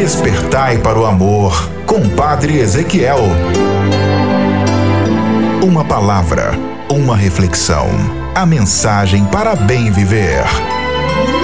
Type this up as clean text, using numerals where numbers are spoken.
Despertai para o amor, com Padre Ezequiel. Uma palavra, uma reflexão. A mensagem para bem viver.